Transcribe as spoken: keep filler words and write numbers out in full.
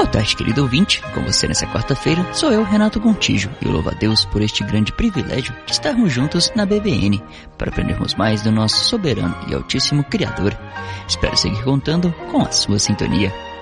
Boa tarde, querido ouvinte. Com você nessa quarta-feira, sou eu, Renato Gontijo, e eu louvo a Deus por este grande privilégio de estarmos juntos na B B N, para aprendermos mais do nosso soberano e altíssimo Criador. Espero seguir contando com a sua sintonia.